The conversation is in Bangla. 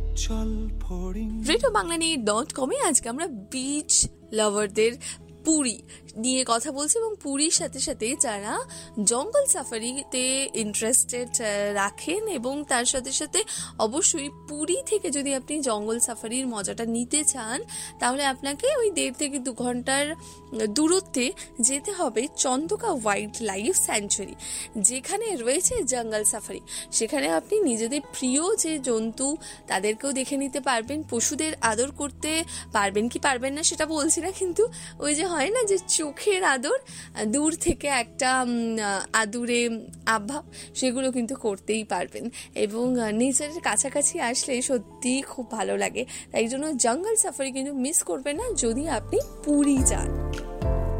RadioBangla.com আজকে আমরা বিচ লাভারদের পুরী নিয়ে কথা বলছি এবং পুরীর সাথে সাথে যারা জঙ্গল সাফারিতে ইন্টারেস্টেড রাখেন এবং তার সাথে সাথে অবশ্যই পুরী থেকে যদি আপনি জঙ্গল সাফারির মজাটা নিতে চান তাহলে আপনাকে ওই 1.5 থেকে 2 ঘন্টার দূরত্বে যেতে হবে চন্দকা ওয়াইল্ড লাইফ স্যাঞ্চুরি, যেখানে রয়েছে জঙ্গল সাফারি। সেখানে আপনি নিজেদের প্রিয় যে জন্তু তাদেরকেও দেখে নিতে পারবেন, পশুদের আদর করতে পারবেন কি পারবেন না সেটা বলছি না, কিন্তু ওই যে হয় না যে চোখের আদর, দূর থেকে একটা আদুরে আভাব, সেগুলো কিন্তু করতেই পারবেন এবং নেচারের কাছাকাছি আসলে সত্যিই খুব ভালো লাগে। তাই জন্য জঙ্গল সাফারি কিন্তু মিস করবেন না যদি আপনি পুরী যান।